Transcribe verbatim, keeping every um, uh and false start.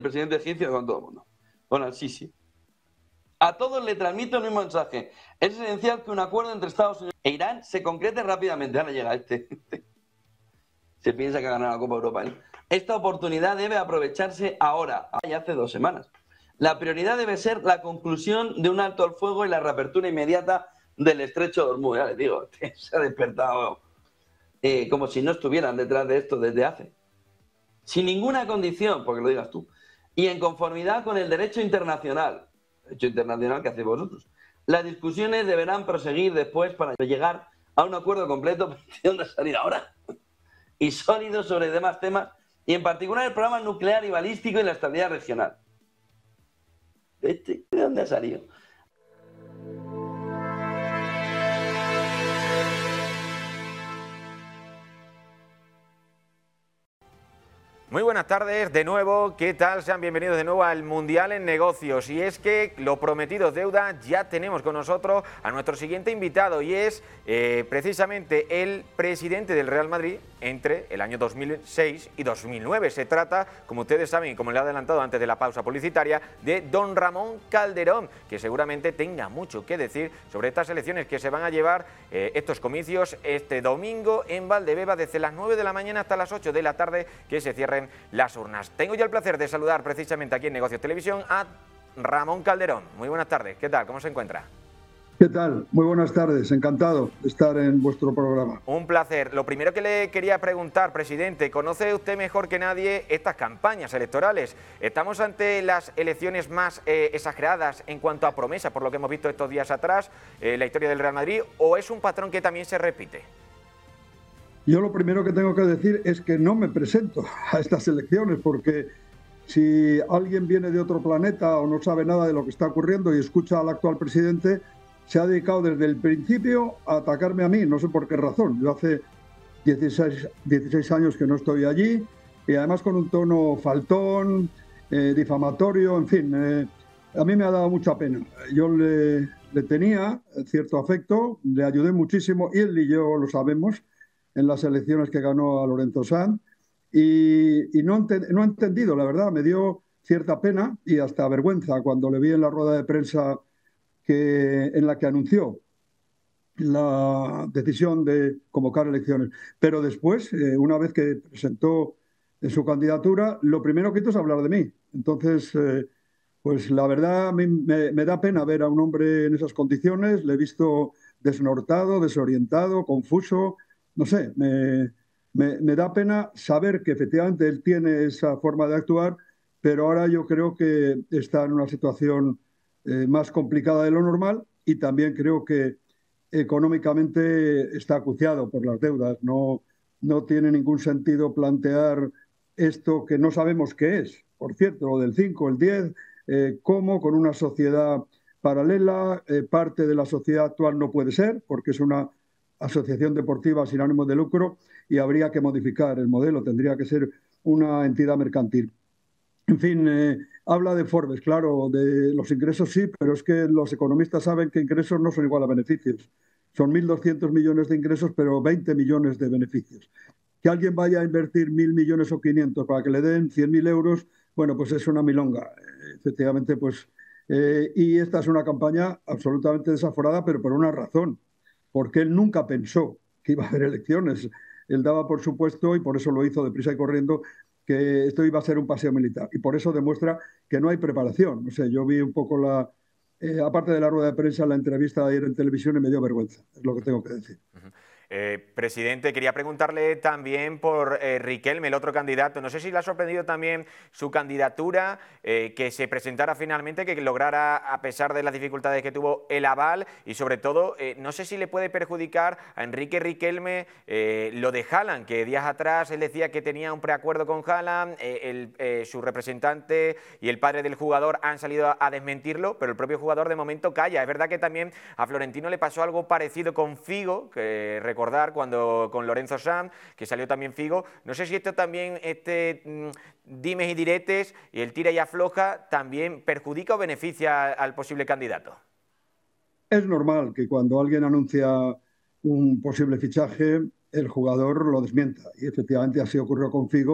presidente egipcio con todo el mundo, con al-Sisi. A todos le transmito el mismo mensaje. Es esencial que un acuerdo entre Estados Unidos e Irán se concrete rápidamente. Ahora llega este. Se piensa que ha ganado la Copa Europa, ¿eh? Esta oportunidad debe aprovecharse ahora, ya hace dos semanas. La prioridad debe ser la conclusión de un alto al fuego y la reapertura inmediata del estrecho de Hormuz. Ya les digo, se ha despertado eh, como si no estuvieran detrás de esto desde hace. Sin ninguna condición, porque lo digas tú, y en conformidad con el derecho internacional, derecho internacional que hacéis vosotros. Las discusiones deberán proseguir después para llegar a un acuerdo completo de dónde salir ahora y sólido sobre demás temas, y en particular el programa nuclear y balístico y la estabilidad regional. ¿Este? ¿De dónde ha salido? Muy buenas tardes de nuevo, ¿qué tal? Sean bienvenidos de nuevo al Mundial en Negocios. Y es que lo prometido es deuda, ya tenemos con nosotros a nuestro siguiente invitado y es eh, precisamente el presidente del Real Madrid entre el año dos mil seis y dos mil nueve. Se trata, como ustedes saben y como le he adelantado antes de la pausa publicitaria, de don Ramón Calderón, que seguramente tenga mucho que decir sobre estas elecciones que se van a llevar, eh, estos comicios, este domingo en Valdebeba, desde las nueve de la mañana hasta las ocho de la tarde, que se cierren las urnas. Tengo ya el placer de saludar precisamente aquí en Negocios Televisión a Ramón Calderón. Muy buenas tardes, ¿qué tal? ¿Cómo se encuentra? ¿Qué tal? Muy buenas tardes, encantado de estar en vuestro programa. Un placer. Lo primero que le quería preguntar, presidente, ¿conoce usted mejor que nadie estas campañas electorales? ¿Estamos ante las elecciones más eh, exageradas en cuanto a promesas, por lo que hemos visto estos días atrás, eh, la historia del Real Madrid, o es un patrón que también se repite? Yo lo primero que tengo que decir es que no me presento a estas elecciones, porque si alguien viene de otro planeta o no sabe nada de lo que está ocurriendo y escucha al actual presidente, se ha dedicado desde el principio a atacarme a mí, no sé por qué razón. Yo hace dieciséis, dieciséis años que no estoy allí, y además con un tono faltón, eh, difamatorio, en fin, eh, a mí me ha dado mucha pena. Yo le, le tenía cierto afecto, le ayudé muchísimo, y él y yo lo sabemos, en las elecciones que ganó a Lorenzo Sanz, y, y no, ente, no he entendido, la verdad, me dio cierta pena y hasta vergüenza cuando le vi en la rueda de prensa que, en la que anunció la decisión de convocar elecciones. Pero después, eh, una vez que presentó su candidatura, lo primero que hizo es hablar de mí. Entonces, eh, pues la verdad a mí me, me da pena ver a un hombre en esas condiciones. Le he visto desnortado, desorientado, confuso. No sé, me, me, me da pena saber que efectivamente él tiene esa forma de actuar, pero ahora yo creo que está en una situación eh, más complicada de lo normal, y también creo que económicamente está acuciado por las deudas. No, no tiene ningún sentido plantear esto que no sabemos qué es. Por cierto, lo del cinco, el diez, eh, cómo con una sociedad paralela, eh, parte de la sociedad actual no puede ser, porque es una asociación deportiva sin ánimo de lucro y habría que modificar el modelo, tendría que ser una entidad mercantil. En fin, eh, habla de Forbes, claro, de los ingresos sí, pero es que los economistas saben que ingresos no son igual a beneficios. Son mil doscientos millones de ingresos, pero veinte millones de beneficios. Que alguien vaya a invertir mil millones o quinientos para que le den cien mil euros, bueno, pues es una milonga, efectivamente, pues. Eh, y esta es una campaña absolutamente desaforada, pero por una razón, porque él nunca pensó que iba a haber elecciones. Él daba por supuesto, y por eso lo hizo deprisa y corriendo, que esto iba a ser un paseo militar. Y por eso demuestra que no hay preparación. O sea, yo vi un poco la... Eh, aparte de la rueda de prensa, la entrevista de ayer en televisión, y me dio vergüenza, es lo que tengo que decir. Uh-huh. Eh, presidente, quería preguntarle también por eh, Riquelme, el otro candidato. No sé si le ha sorprendido también su candidatura, eh, que se presentara finalmente, que lograra, a pesar de las dificultades que tuvo, el aval, y sobre todo, eh, no sé si le puede perjudicar a Enrique Riquelme eh, lo de Haaland, que días atrás él decía que tenía un preacuerdo con Haaland, eh, el, eh, su representante y el padre del jugador han salido a, a desmentirlo, pero el propio jugador de momento calla. Es verdad que también a Florentino le pasó algo parecido con Figo, que recordar cuando con Lorenzo Sanz, que salió también Figo. No sé si esto también, este mmm, dimes y diretes y el tira y afloja, también perjudica o beneficia al posible candidato. Es normal que cuando alguien anuncia un posible fichaje, el jugador lo desmienta, y efectivamente así ocurrió con Figo.